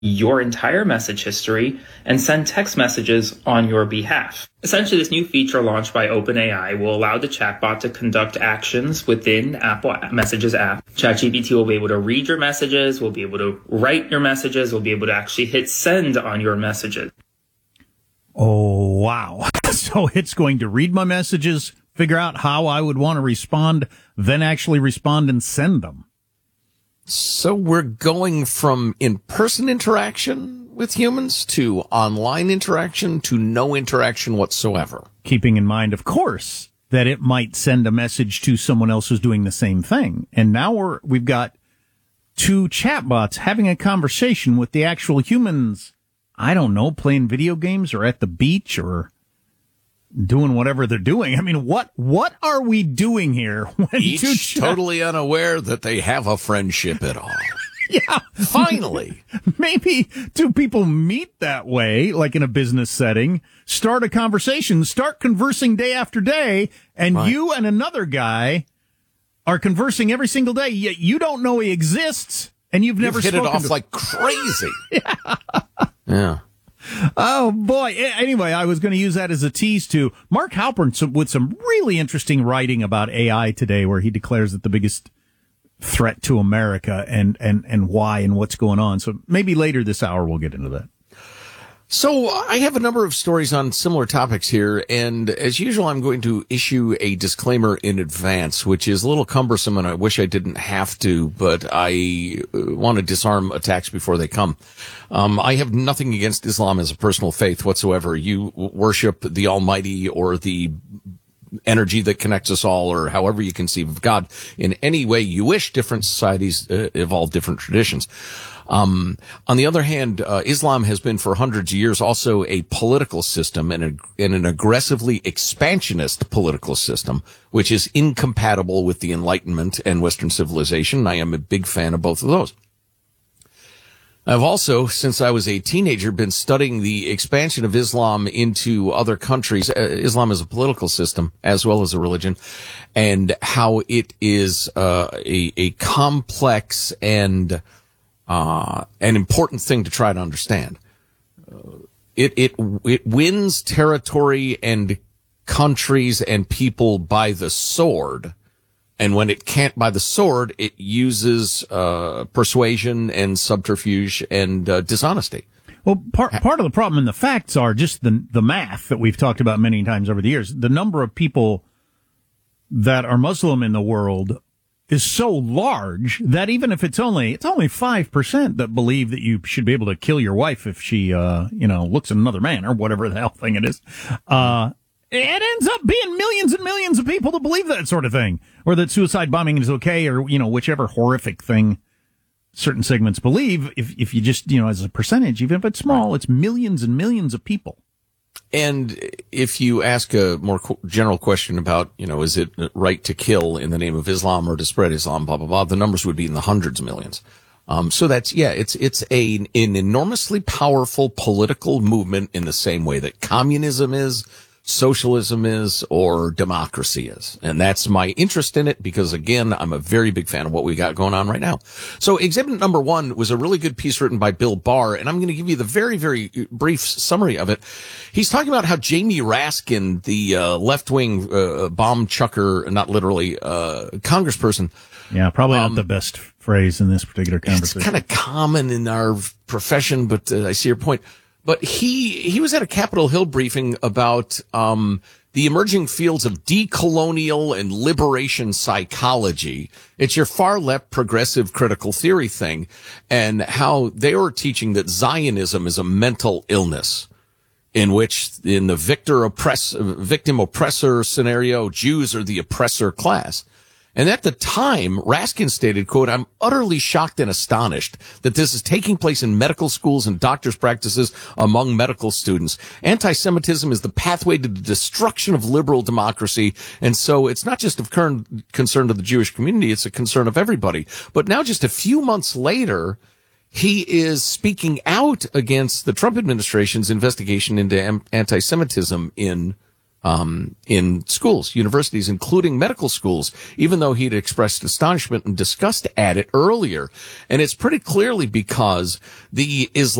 your entire message history and send text messages on your behalf. Essentially, this new feature launched by OpenAI will allow the chatbot to conduct actions within Apple Messages app. ChatGPT will be able to read your messages, will be able to write your messages, will be able to actually hit send on your messages. Oh, wow. So it's going to read my messages, figure out how I would want to respond, then actually respond and send them. So we're going from in-person interaction with humans to online interaction to no interaction whatsoever. Keeping in mind, of course, that it might send a message to someone else who's doing the same thing. And now we've got two chatbots having a conversation with the actual humans, I don't know, playing video games or at the beach or doing whatever they're doing. I mean, what are we doing here? When each totally unaware that they have a friendship at all. Yeah. Finally. Maybe two people meet that way, like in a business setting, start a conversation, start conversing day after day, and right. You and another guy are conversing every single day, yet you don't know he exists, and you've never hit it off to like crazy. Yeah. Oh, boy. Anyway, I was going to use that as a tease to Mark Halpern with some really interesting writing about AI today, where he declares that the biggest threat to America and why and what's going on. So maybe later this hour we'll get into that. So I have a number of stories on similar topics here, and as usual, I'm going to issue a disclaimer in advance, which is a little cumbersome, and I wish I didn't have to, but I want to disarm attacks before they come. I have nothing against Islam as a personal faith whatsoever. You worship the Almighty or the energy that connects us all, or however you conceive of God in any way you wish. Different societies evolve different traditions. On the other hand, Islam has been for hundreds of years also a political system and an aggressively expansionist political system, which is incompatible with the Enlightenment and Western civilization. I am a big fan of both of those. I've also, since I was a teenager, been studying the expansion of Islam into other countries. Islam is a political system as well as a religion, and how it is a complex and an important thing to try to understand. It wins territory and countries and people by the sword. And when it can't by the sword, it uses persuasion and subterfuge and dishonesty. Well, part of the problem, and the facts are just the math that we've talked about many times over the years. The number of people that are Muslim in the world is so large that even if it's only 5% that believe that you should be able to kill your wife if she looks at another man or whatever the hell thing it is. It ends up being millions and millions of people that believe that sort of thing, or that suicide bombing is okay, or, whichever horrific thing certain segments believe. If you just, as a percentage, even if it's small, it's millions and millions of people. And if you ask a more general question about, is it right to kill in the name of Islam or to spread Islam, blah, blah, blah, the numbers would be in the hundreds of millions. So that's, it's an enormously powerful political movement in the same way that communism is, socialism is, or democracy is. And that's my interest in it because, again, I'm a very big fan of what we got going on right now. So exhibit number 1 was a really good piece written by Bill Barr, and I'm going to give you the very, very brief summary of it. He's talking about how Jamie Raskin, the left-wing bomb chucker, not literally, congressperson. Yeah, probably not the best phrase in this particular conversation. It's kind of common in our profession, but I see your point. But he was at a Capitol Hill briefing about the emerging fields of decolonial and liberation psychology. It's your far left progressive critical theory thing, and how they were teaching that Zionism is a mental illness in which, in the victim oppressor scenario, Jews are the oppressor class. And at the time, Raskin stated, quote, "I'm utterly shocked and astonished that this is taking place in medical schools and doctors' practices among medical students. Anti-Semitism is the pathway to the destruction of liberal democracy. And so it's not just of current concern to the Jewish community, it's a concern of everybody." But now, just a few months later, he is speaking out against the Trump administration's investigation into anti-Semitism in in schools, universities, including medical schools, even though he'd expressed astonishment and disgust at it earlier. And it's pretty clearly because the